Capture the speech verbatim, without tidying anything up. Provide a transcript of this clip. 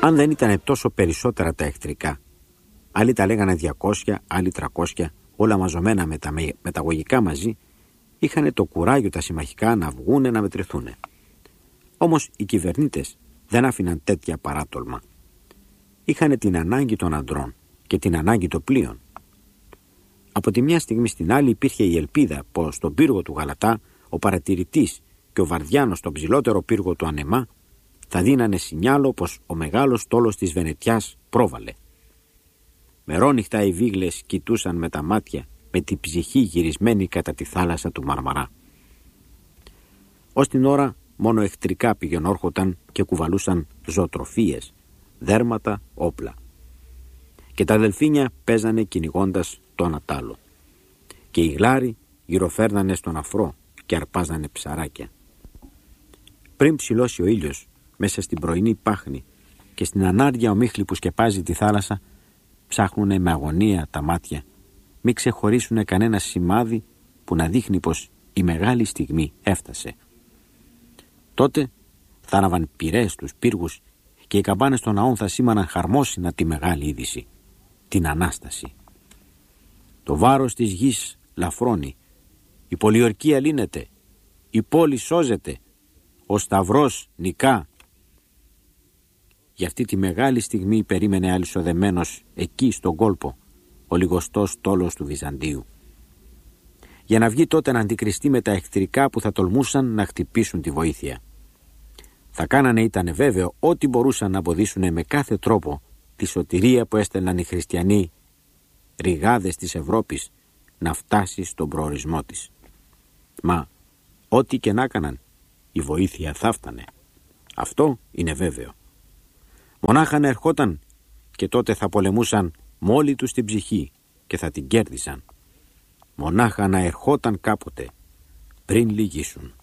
Αν δεν ήταν τόσο περισσότερα τα εχθρικά, άλλοι τα λέγανε διακόσια, άλλοι τριακόσια, όλα μαζωμένα με τα μεταγωγικά μαζί, είχαν το κουράγιο τα συμμαχικά να βγούνε να μετρηθούνε. Όμως οι κυβερνήτες δεν άφηναν τέτοια παράτολμα. Είχαν την ανάγκη των αντρών και την ανάγκη των πλοίων. Από τη μια στιγμή στην άλλη υπήρχε η ελπίδα πως στον πύργο του Γαλατά ο παρατηρητής και ο βαρδιάνος στον ψηλότερο πύργο του Ανεμά θα δίνανε σινιάλο πως ο μεγάλος στόλος της Βενετιάς πρόβαλε. Μερόνυχτα οι βίγλες κοιτούσαν με τα μάτια, με την ψυχή γυρισμένη κατά τη θάλασσα του Μαρμαρά. Ως την ώρα μόνο εχθρικά πηγαινόρχονταν και κουβαλούσαν ζωοτροφίες, δέρματα, όπλα. Και τα δελφίνια παίζανε κυνηγώντας το ανατάλο. Και οι γλάροι γυροφέρνανε στον αφρό και αρπάζανε ψαράκια. Πριν ψηλώσει ο ήλιος μέσα στην πρωινή πάχνη και στην ανάρια ομίχλη που σκεπάζει τη θάλασσα, ψάχνουνε με αγωνία τα μάτια, μη ξεχωρίσουνε κανένα σημάδι που να δείχνει πως η μεγάλη στιγμή έφτασε. Τότε θα αναβαν πυρές στους πύργους και οι καμπάνες των ναών θα σήμαναν χαρμόσυνα τη μεγάλη είδηση, την Ανάσταση. Το βάρος της γης λαφρώνει, η πολιορκία λύνεται, η πόλη σώζεται, ο Σταυρός νικά. Για αυτή τη μεγάλη στιγμή περίμενε αλυσοδεμένος εκεί στον κόλπο ο λιγοστός στόλος του Βυζαντίου. Για να βγει τότε να αντικριστεί με τα εχθρικά που θα τολμούσαν να χτυπήσουν τη βοήθεια. Θα κάνανε, ήταν βέβαιο, ό,τι μπορούσαν να εμποδίσουν με κάθε τρόπο τη σωτηρία που έστελναν οι χριστιανοί ρηγάδες της Ευρώπης να φτάσει στον προορισμό της. Μα ό,τι και να έκαναν, η βοήθεια θα φτανε. Αυτό είναι βέβαιο. Μονάχα να ερχόταν και τότε θα πολεμούσαν με όλη τους την ψυχή και θα την κέρδισαν. Μονάχα να ερχόταν κάποτε πριν λυγίσουν.